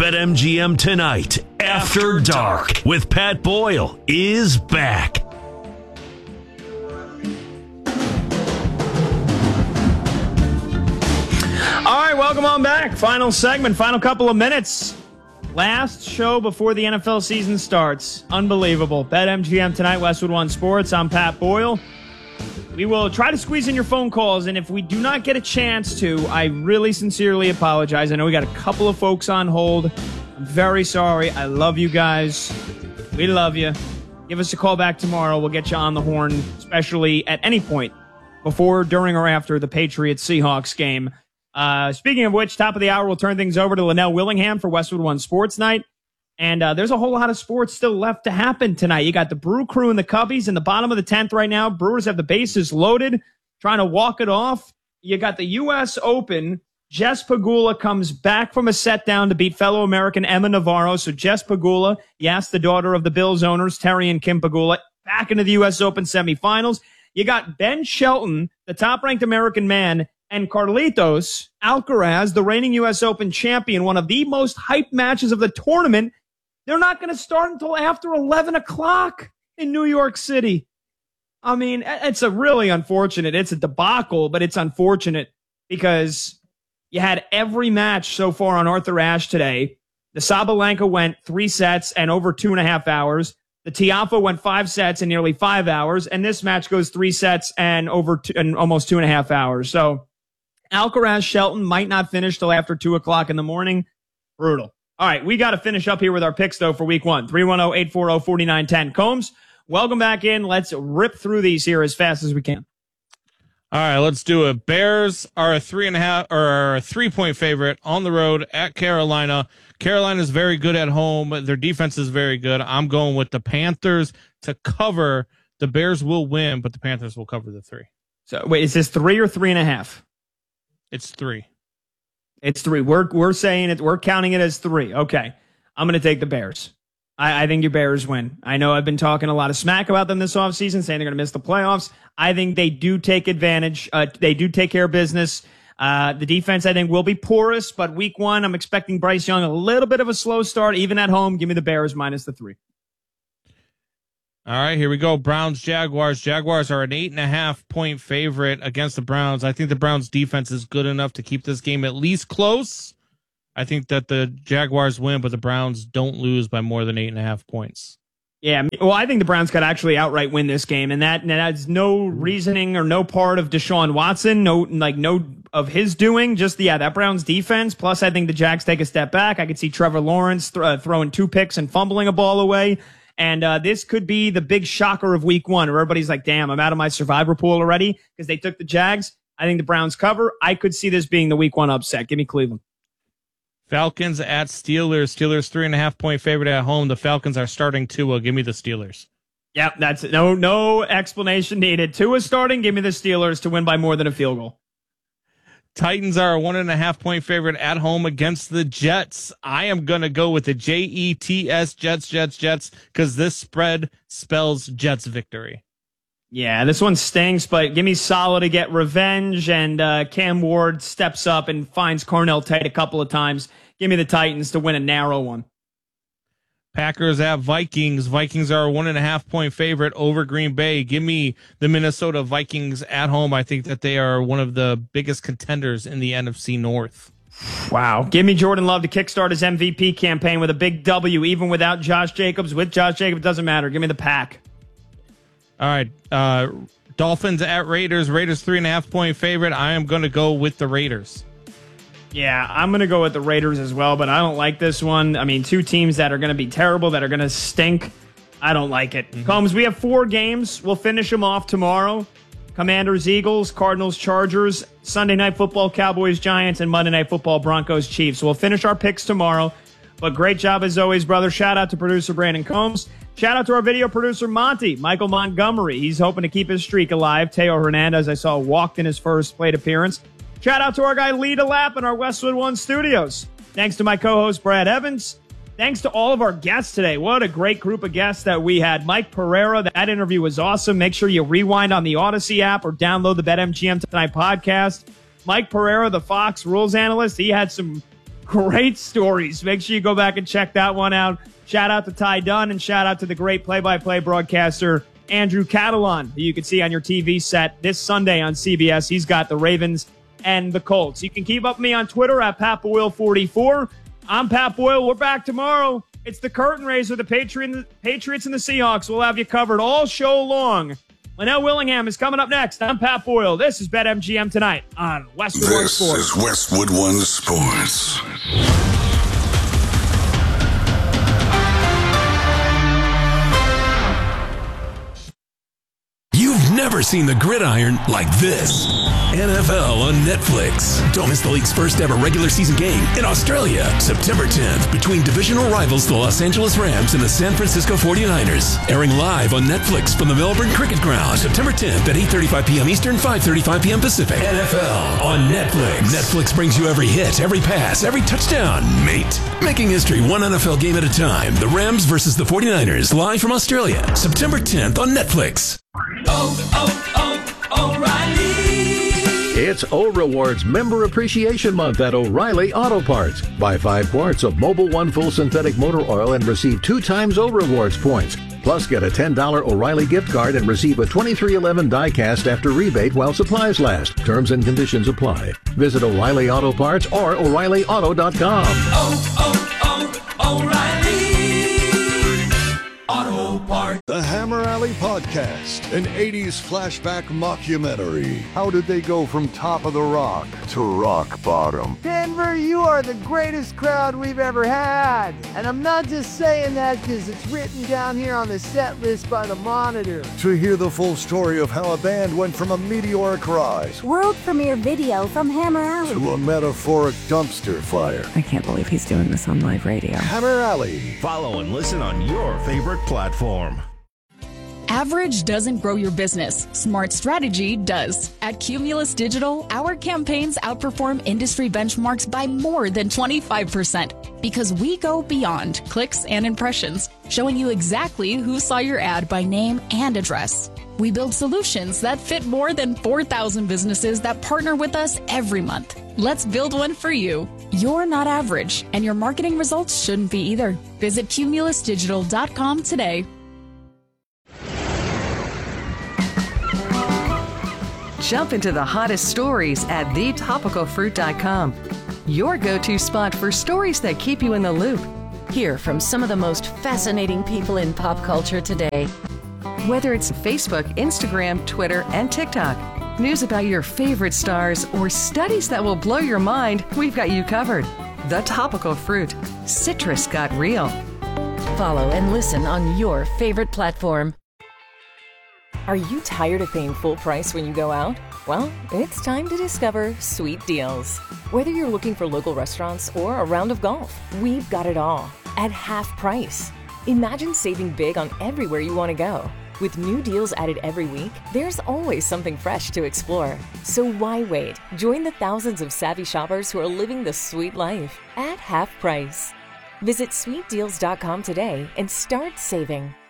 BetMGM Tonight After Dark with Pat Boyle is back. All right, welcome on back. Final segment, final couple of minutes. Last show before the NFL season starts. Unbelievable. BetMGM Tonight, Westwood One Sports. I'm Pat Boyle. We will try to squeeze in your phone calls, and if we do not get a chance to, I really sincerely apologize. I know we got a couple of folks on hold. I'm very sorry. I love you guys. We love you. Give us a call back tomorrow. We'll get you on the horn, especially at any point before, during, or after the Patriots-Seahawks game. Speaking of which, top of the hour, we'll turn things over to Linnell Willingham for Westwood One Sports Night. And there's a whole lot of sports still left to happen tonight. You got the Brew Crew and the Cubbies in the bottom of the 10th right now. Brewers have the bases loaded, trying to walk it off. You got the U.S. Open. Jess Pegula comes back from a set down to beat fellow American Emma Navarro. So Jess Pegula, yes, the daughter of the Bills owners, Terry and Kim Pegula, back into the U.S. Open semifinals. You got Ben Shelton, the top-ranked American man, and Carlitos Alcaraz, the reigning U.S. Open champion, one of the most hyped matches of the tournament. They're not going to start until after 11 o'clock in New York City. I mean, it's a really unfortunate. It's a debacle, but it's unfortunate because you had every match so far on Arthur Ashe today. The Sabalenka went 3 sets and over 2.5 hours. The Tiafoe went 5 sets in nearly 5 hours. And this match goes 3 sets and almost 2.5 hours. So Alcaraz Shelton might not finish till after 2 o'clock in the morning. Brutal. All right, we got to finish up here with our picks, though, for week 1. 310-840-4910. Combs, welcome back in. Let's rip through these here as fast as we can. All right, let's do it. Bears are a 3-point favorite on the road at Carolina. Carolina is very good at home. Their defense is very good. I'm going with the Panthers to cover. The Bears will win, but the Panthers will cover the 3. So, wait, is this 3 or 3.5? It's 3. It's 3. We're saying it. We're counting it as 3. Okay. I'm going to take the Bears. I think your Bears win. I know I've been talking a lot of smack about them this offseason, saying they're going to miss the playoffs. I think they do take advantage. They do take care of business. The defense, I think, will be porous, but week 1, I'm expecting Bryce Young a little bit of a slow start, even at home. Give me the Bears minus the 3. All right, here we go. Browns-Jaguars. Jaguars are an 8.5-point favorite against the Browns. I think the Browns' defense is good enough to keep this game at least close. I think that the Jaguars win, but the Browns don't lose by more than 8.5 points. Yeah, well, I think the Browns could actually outright win this game, and that's no reasoning or no part of Deshaun Watson, no of his doing. Just that Browns defense. Plus, I think the Jags take a step back. I could see Trevor Lawrence throwing 2 picks and fumbling a ball away. And this could be the big shocker of week 1 where everybody's like, damn, I'm out of my survivor pool already because they took the Jags. I think the Browns cover. I could see this being the week 1 upset. Give me Cleveland. Falcons at Steelers. Steelers 3.5-point favorite at home. The Falcons are starting Tua. Give me the Steelers. Yep, that's it. No explanation needed. Tua starting. Give me the Steelers to win by more than a field goal. Titans are a 1.5-point favorite at home against the Jets. I am going to go with the Jets, Jets, because this spread spells Jets victory. Yeah, this one stinks, but give me Saleh to get revenge, and Cam Ward steps up and finds Cornell Tate a couple of times. Give me the Titans to win a narrow one. Packers at Vikings. Vikings are a 1.5-point favorite over Green Bay. Give me the Minnesota Vikings at home. I think that they are one of the biggest contenders in the NFC North. Wow. Give me Jordan Love to kickstart his MVP campaign with a big W, even without Josh Jacobs. With Josh Jacobs, it doesn't matter. Give me the Pack. All right. Dolphins at Raiders. Raiders 3.5-point favorite. I am going to go with the Raiders. Yeah, I'm going to go with the Raiders as well, but I don't like this one. I mean, 2 teams that are going to be terrible, that are going to stink. I don't like it. Combs, we have 4 games. We'll finish them off tomorrow. Commanders, Eagles, Cardinals, Chargers, Sunday Night Football, Cowboys, Giants, and Monday Night Football, Broncos, Chiefs. So we'll finish our picks tomorrow. But great job as always, brother. Shout out to producer Brandon Combs. Shout out to our video producer, Monty, Michael Montgomery. He's hoping to keep his streak alive. Teo Hernandez, I saw, walked in his first plate appearance. Shout out to our guy, Lee DeLapp, in our Westwood One studios. Thanks to my co-host, Brad Evans. Thanks to all of our guests today. What a great group of guests that we had. Mike Pereira, that interview was awesome. Make sure you rewind on the Odyssey app or download the BetMGM Tonight podcast. Mike Pereira, the Fox rules analyst, he had some Great stories. Make sure you go back and check that one out. Shout out to Ty Dunn and shout out to the great play-by-play broadcaster Andrew Catalon, who you can see on your TV set this Sunday on CBS. He's got the Ravens and the Colts. You can keep up with me on Twitter at PatBoyle44. I'm Pat Boyle. We're back tomorrow. It's the curtain raiser, the Patriots and the Seahawks. We'll have you covered all show long. Linnell Willingham is coming up next. I'm Pat Boyle. This is BetMGM Tonight on Westwood One Sports. This is Westwood One Sports. You've never seen the gridiron like this. NFL on Netflix. Don't miss the league's first ever regular season game in Australia, September 10th, between divisional rivals the Los Angeles Rams and the San Francisco 49ers. Airing live on Netflix from the Melbourne Cricket Ground, September 10th at 8:35 p.m. Eastern, 5:35 p.m. Pacific. NFL on Netflix. Netflix brings you every hit, every pass, every touchdown, mate. Making history one NFL game at a time. The Rams versus the 49ers, live from Australia, September 10th on Netflix. O'Reilly. It's O Rewards Member Appreciation Month at O'Reilly Auto Parts. Buy 5 quarts of Mobil 1 Full Synthetic Motor Oil and receive 2 times O Rewards points. Plus, get a $10 O'Reilly gift card and receive a 2311 die-cast after rebate while supplies last. Terms and conditions apply. Visit O'Reilly Auto Parts or O'ReillyAuto.com. O'Reilly Auto Parts. The Hammer Alley Podcast, an 80s flashback mockumentary. How did they go from top of the rock to rock bottom? Denver, you are the greatest crowd we've ever had. And I'm not just saying that because it's written down here on the set list by the Monitor. To hear the full story of how a band went from a meteoric rise, world premiere video from Hammer Alley, to a metaphoric dumpster fire. I can't believe he's doing this on live radio. Hammer Alley. Follow and listen on your favorite platform. Average doesn't grow your business. Smart strategy does. At Cumulus Digital, our campaigns outperform industry benchmarks by more than 25% because we go beyond clicks and impressions, showing you exactly who saw your ad by name and address. We build solutions that fit more than 4,000 businesses that partner with us every month. Let's build one for you. You're not average, and your marketing results shouldn't be either. Visit cumulusdigital.com today. Jump into the hottest stories at thetopicalfruit.com. Your go-to spot for stories that keep you in the loop. Hear from some of the most fascinating people in pop culture today. Whether it's Facebook, Instagram, Twitter, and TikTok, news about your favorite stars, or studies that will blow your mind, we've got you covered. The Topical Fruit. Citrus got real. Follow and listen on your favorite platform. Are you tired of paying full price when you go out? Well, it's time to discover Sweet Deals. Whether you're looking for local restaurants or a round of golf, we've got it all at half price. Imagine saving big on everywhere you want to go. With new deals added every week, there's always something fresh to explore. So why wait? Join the thousands of savvy shoppers who are living the sweet life at half price. Visit sweetdeals.com today and start saving.